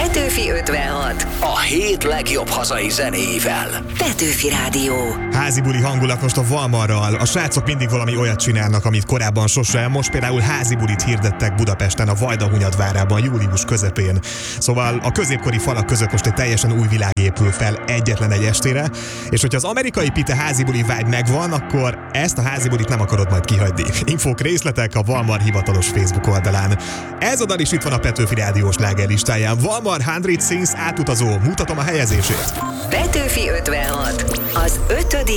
Petőfi 56. A hét legjobb hazai zenéivel. Petőfi Rádió. Házi buli hangulat most a Valmarral. A srácok mindig valami olyat csinálnak, amit korábban sose. Most például házi bulit hirdettek Budapesten, a Vajdahunyadvárában július közepén. Szóval a középkori falak között most egy teljesen új világ épül fel egyetlen egy estére, és hogyha az amerikai pite házi buli vibe megvan, akkor ezt a házi bulit nem akarod majd kihagyni. Infók, részletek a Valmar hivatalos Facebook oldalán. Ez a dal is itt van a Petőfi Rádió slágerlistáján. Valmar 100 Things átutazó. Mutatom a helyezését. Petőfi 56. Az 5.